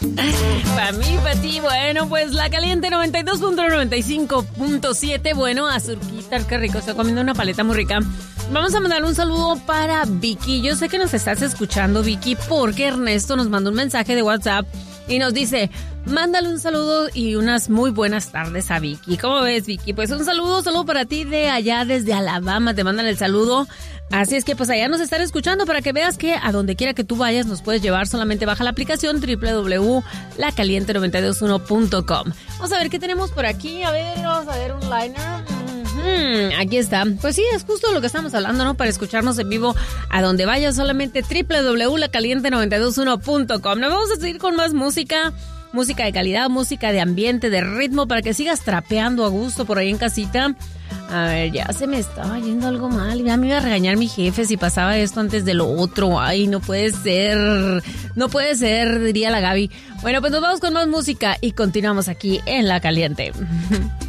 Para mí, para ti, bueno, pues La Caliente 92.95.7. Bueno, azurquita, qué rico, estoy comiendo una paleta muy rica. Vamos a mandar un saludo para Vicky. Yo sé que nos estás escuchando, Vicky, porque Ernesto nos mandó un mensaje de WhatsApp y nos dice, mándale un saludo y unas muy buenas tardes a Vicky. ¿Cómo ves, Vicky? Pues un saludo para ti de allá desde Alabama, te mandan el saludo. Así es que pues allá nos están escuchando para que veas que a donde quiera que tú vayas nos puedes llevar. Solamente baja la aplicación www.lacaliente921.com. Vamos a ver qué tenemos por aquí. A ver, vamos a ver un liner. Aquí está. Pues sí, es justo lo que estamos hablando, ¿no? Para escucharnos en vivo a donde vayas, solamente www.lacaliente921.com. Nos vamos a seguir con más música. Música de calidad, música de ambiente, de ritmo, para que sigas trapeando a gusto por ahí en casita. A ver, ya se me estaba yendo algo mal. Ya me iba a regañar mi jefe si pasaba esto antes de lo otro. Ay, no puede ser. No puede ser, diría la Gaby. Bueno, pues nos vamos con más música y continuamos aquí en La Caliente.